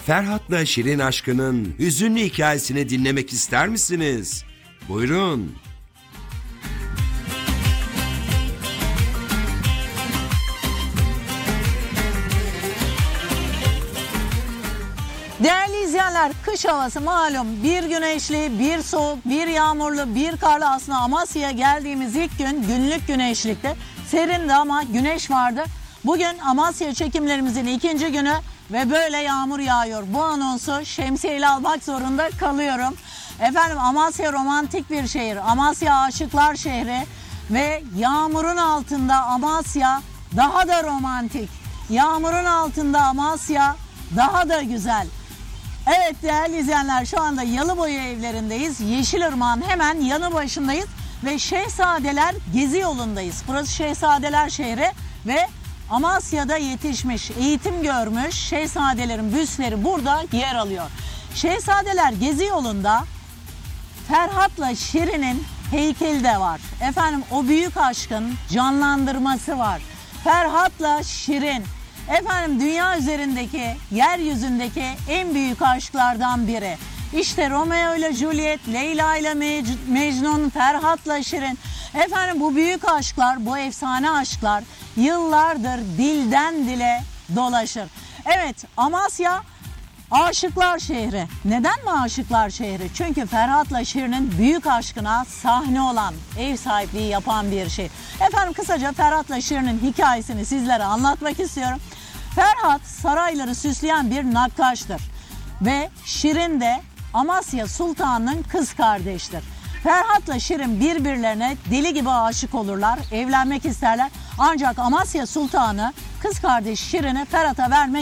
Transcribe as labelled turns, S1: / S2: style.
S1: Ferhat'la Şirin aşkının hüzünlü hikayesini dinlemek ister misiniz? Buyurun.
S2: Değerli izleyenler, kış havası malum, bir güneşli, bir soğuk, bir yağmurlu, bir karlı. Aslında Amasya'ya geldiğimiz ilk gün günlük güneşlikti. Serindi ama güneş vardı. Bugün Amasya çekimlerimizin ikinci günü ve böyle yağmur yağıyor. Bu anonsu şemsiyeyle almak zorunda kalıyorum. Efendim, Amasya romantik bir şehir. Amasya aşıklar şehri ve yağmurun altında Amasya daha da romantik. Yağmurun altında Amasya daha da güzel. Evet değerli izleyenler, şu anda Yalıboyu evlerindeyiz. Yeşilırmak'ın hemen yanı başındayız ve Şehzadeler Gezi Yolu'ndayız. Burası Şehzadeler şehri ve Amasya'da yetişmiş, eğitim görmüş şehzadelerin büstleri burada yer alıyor. Şehzadeler Gezi Yolu'nda Ferhat'la Şirin'in heykeli de var. Efendim, o büyük aşkın canlandırması var. Ferhat'la Şirin. Efendim, dünya üzerindeki, yeryüzündeki en büyük aşklardan biri. İşte Romeo ile Juliet, Leyla ile Mecnun, Ferhat'la Şirin. Efendim, bu büyük aşklar, bu efsane aşklar yıllardır dilden dile dolaşır. Evet, Amasya aşıklar şehri. Neden mi aşıklar şehri? Çünkü Ferhat'la Şirin'in büyük aşkına sahne olan, ev sahipliği yapan bir şehir. Efendim, kısaca Ferhat'la Şirin'in hikayesini sizlere anlatmak istiyorum. Ferhat sarayları süsleyen bir nakkaştır ve Şirin de Amasya Sultanı'nın kız kardeştir. Ferhat'la Şirin birbirlerine deli gibi aşık olurlar, evlenmek isterler. Ancak Amasya Sultanı kız kardeş Şirin'i Ferhat'a vermek